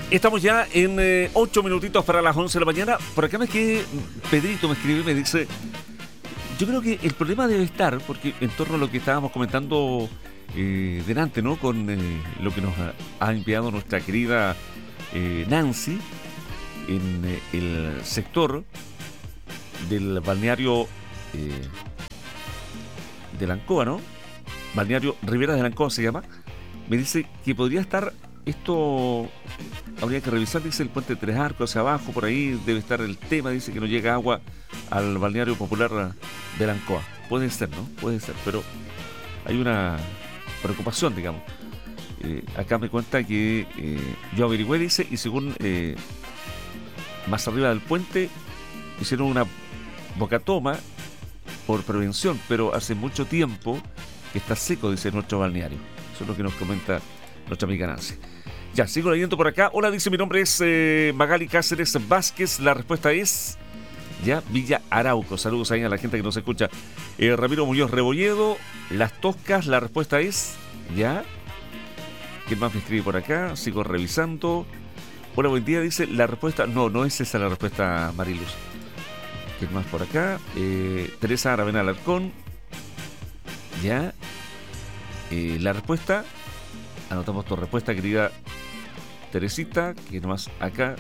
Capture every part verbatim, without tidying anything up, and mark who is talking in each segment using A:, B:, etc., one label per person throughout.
A: Estamos ya en eh, ocho minutitos para las once de la mañana. Por acá me quedé, Pedrito me escribe y me dice, yo creo que el problema debe estar, porque en torno a lo que estábamos comentando eh, delante, ¿no? Con eh, lo que nos ha, ha enviado nuestra querida eh, Nancy en eh, el sector del balneario eh, de la Ancoa, ¿no? Balneario Rivera de la Ancoa se llama. Me dice que podría estar esto, habría que revisar, dice, el puente de Tres Arcos hacia abajo, por ahí debe estar el tema, dice que no llega agua al balneario popular de la Ancoa. Puede ser, ¿no? Puede ser, pero hay una preocupación, digamos. Eh, acá me cuenta que eh, yo averigüé, dice, y según eh, más arriba del puente hicieron una bocatoma por prevención, pero hace mucho tiempo que está seco, dice nuestro balneario. Eso es lo que nos comenta nuestra amiga Nancy. Ya, sigo leyendo por acá. Hola, dice, mi nombre es eh, Magali Cáceres Vázquez. La respuesta es, ya, Villa Arauco. Saludos ahí a la gente que nos escucha. Eh, Ramiro Muñoz Rebolledo, Las Toscas. La respuesta es, ya. ¿Quién más me escribe por acá? Sigo revisando. Hola, buen día, dice, la respuesta, no, no es esa la respuesta, Mariluz. ¿Quién más por acá? Eh, Teresa Aravena Alarcón. Ya. Eh, la respuesta, anotamos tu respuesta, querida Teresita, que nomás acá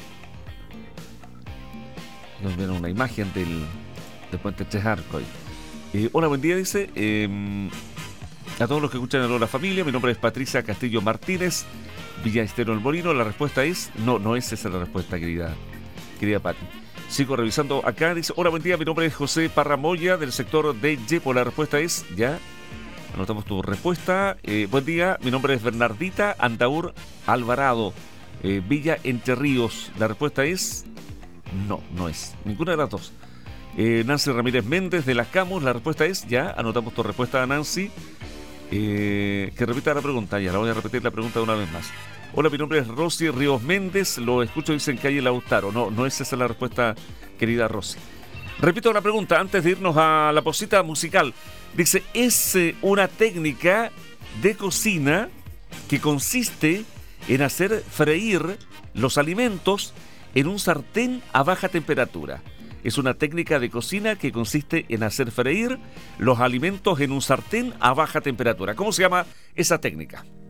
A: nos ven una imagen del, del puente Tres Arcos. Eh, hola, buen día, dice, eh, a todos los que escuchan a la familia, mi nombre es Patricia Castillo Martínez, Villa Estero del Molino. La respuesta es, no, no es esa la respuesta, querida, querida Pati. Sigo revisando acá, dice, hola, buen día, mi nombre es José Parramoya, del sector de Yepo. La respuesta es, ya. Anotamos tu respuesta. Eh, buen día, mi nombre es Bernardita Andaur Alvarado, eh, Villa Entre Ríos. La respuesta es, no, no es ninguna de las dos. Eh, Nancy Ramírez Méndez de Las Camus. La respuesta es, ya, anotamos tu respuesta, Nancy. Eh, que repita la pregunta, ya, la voy a repetir la pregunta una vez más. Hola, mi nombre es Rosy Ríos Méndez, lo escucho, dicen calle Lautaro. No, no es esa la respuesta, querida Rosy. Repito la pregunta antes de irnos a la pausita musical. Dice, es eh, una técnica de cocina que consiste en hacer freír los alimentos en un sartén a baja temperatura. Es una técnica de cocina que consiste en hacer freír los alimentos en un sartén a baja temperatura. ¿Cómo se llama esa técnica?